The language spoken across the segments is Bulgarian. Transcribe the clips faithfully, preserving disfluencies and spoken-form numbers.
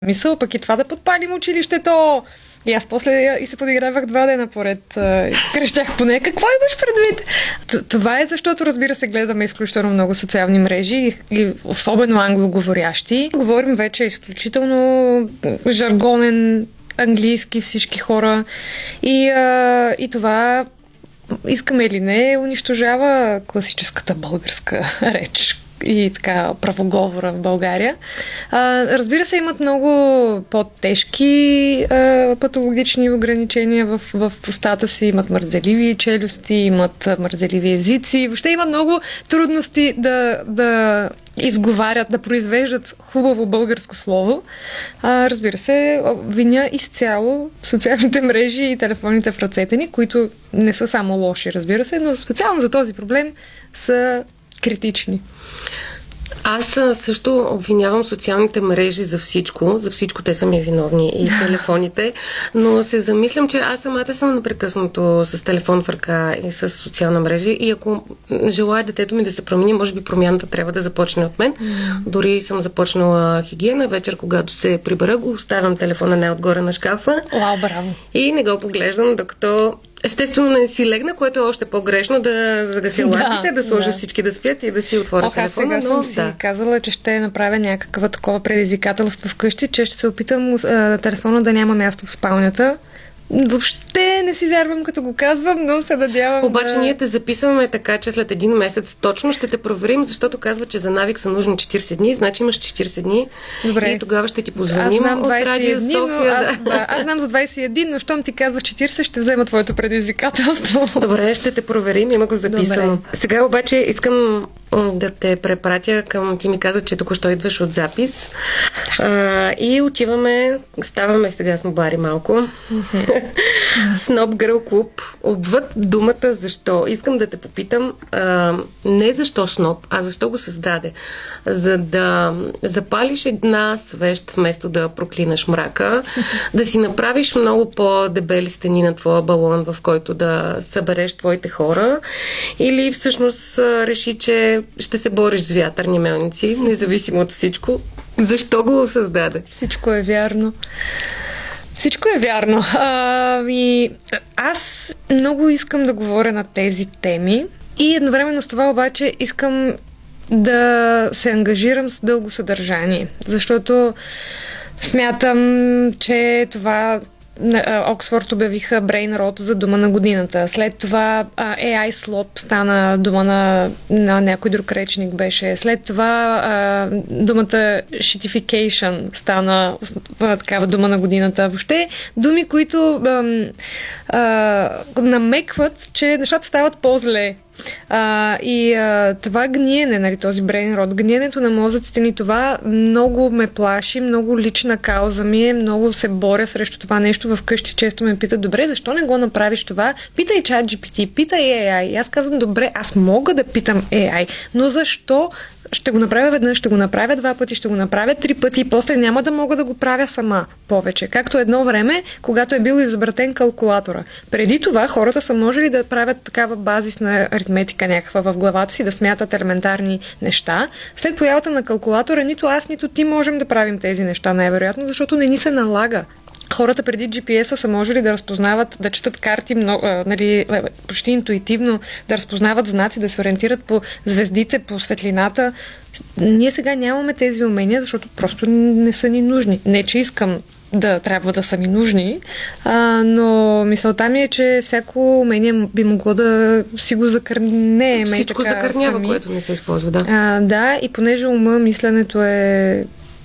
мисъл, пък и това да подпалим училището. И аз после и се подигравах два дена поред. Крещях поне. Какво имаш предвид? Това е защото, разбира се, гледаме изключително много социални мрежи и особено англоговорящи. Говорим вече изключително жаргонен английски всички хора. И, а, и това, искаме или не, унищожава класическата българска реч и така правоговора в България. А, разбира се, имат много по-тежки а, патологични ограничения в, в устата си, имат мързеливи челюсти, имат мързеливи езици, въобще има много трудности да, да изговарят, да произвеждат хубаво българско слово. А, разбира се, виня изцяло социалните мрежи и телефоните в ръцете ни, които не са само лоши, разбира се, но специално за този проблем са критични. Аз също обвинявам социалните мрежи за всичко. За всичко те са ми виновни и телефоните. Но се замислям, че аз самата съм непрекъснато с телефон в ръка и с социална мрежа. И ако желая детето ми да се промени, може би промяната трябва да започне от мен. Mm. Дори съм започнала хигиена. Вечер, когато се прибера, го оставям телефона не отгоре на шкафа. Вау, браво! И не го поглеждам, докато естествено не си легна, което е още по-грешно, да загася лампите, да, да сложа да. всички да спят и да си отворя Ох, телефона. Аз сега но, съм да. си казала, че ще направя някаква такова предизвикателство вкъщи, че ще се опитам а, телефона да няма място в спалнята. Въобще не си вярвам, като го казвам, но се надявам. Обаче да... ние те записваме така, че след един месец точно ще те проверим, защото казва, че за навик са нужни четирийсет дни, значи имаш четирийсет дни. Добре. И тогава ще ти позвоним от Радио дни, София. Но, аз, да, аз знам за двайсет и един, но щом ти казва четирийсет, ще взема твоето предизвикателство. Добре, ще те проверим, има го записано. Добре. Сега обаче искам да те препратя към... Ти ми каза, че току-що идваш от запис. А, и отиваме, ставаме сега с Нобари малко. Сноп Гърл Клуб. Отвъд думата защо. Искам да те попитам а, не защо сноп, а защо го създаде. За да запалиш една свещ вместо да проклинаш мрака, да си направиш много по-дебели стени на твоя балон, в който да събереш твоите хора, или всъщност реши, че ще се бориш с вятърни мелници, независимо от всичко. Защо го създаде? Всичко е вярно. Всичко е вярно. А, и аз много искам да говоря на тези теми и едновременно с това обаче искам да се ангажирам с дълго съдържание, защото смятам, че това Оксфорд обявиха Brain Rot за дума на годината. След това Ей Ай Slop стана дума на, на някой друг речник беше. След това а, думата shitification стана а, такава дума на годината. Въобще думи, които а, а, намекват, че нещата стават по-зле. А, и а, това гниене, нали, този brain rot, гниенето на мозъците ни, това много ме плаши, много лична кауза ми е, много се боря срещу това нещо. Вкъщи често ме питат, добре, защо не го направиш това? Питай ChatGPT, питай Ей Ай. И аз казвам, добре, аз мога да питам Ей Ай, но защо ще го направя веднъж, ще го направя два пъти, ще го направя три пъти и после няма да мога да го правя сама повече. Както едно време, когато е бил изобретен калкулатора. Преди това хората са можели да правят такава базисна аритметика някаква в главата си, да смятат елементарни неща. След появата на калкулатора нито аз, нито ти можем да правим тези неща, най-вероятно, защото не ни се налага. Хората преди Джи Пи Ес-а са можели да разпознават, да четат карти много, нали, почти интуитивно, да разпознават знаци, да се ориентират по звездите, по светлината. Ние сега нямаме тези умения, защото просто не са ни нужни. Не, че искам да трябва да са ми нужни, а, но мисълта ми е, че всяко умение би могло да си го закърнеем. Всичко така, закърнява, сами. което не се използва, да. А, да, и понеже ума, мисленето е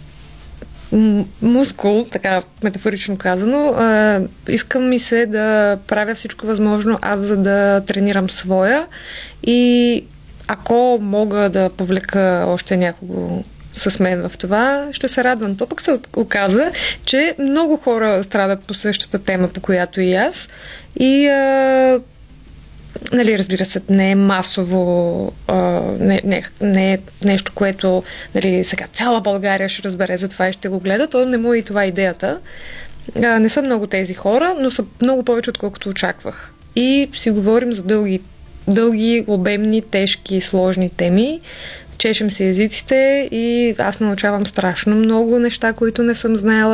мускул, така метафорично казано, а, искам ми се да правя всичко възможно аз, за да тренирам своя, и ако мога да повлека още някого с мен в това, ще се радвам. То пък се оказа, че много хора страдат по същата тема, по която и аз, и а, нали, разбира се, не е масово, а, не, не, не е нещо, което, нали, сега цяла България ще разбере за това и ще го гледа. То не му е и това идеята. А, не са много тези хора, но са много повече, отколкото очаквах. И си говорим за дълги, дълги, обемни, тежки, сложни теми. Чешем си езиците и аз научавам страшно много неща, които не съм знаела.